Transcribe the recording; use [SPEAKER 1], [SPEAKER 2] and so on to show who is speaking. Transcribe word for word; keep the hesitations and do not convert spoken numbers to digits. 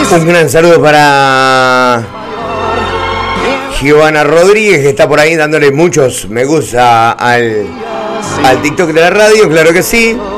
[SPEAKER 1] Un gran saludo para Giovanna Rodríguez, que está por ahí dándole muchos me gusta al, al TikTok de la radio, claro que sí.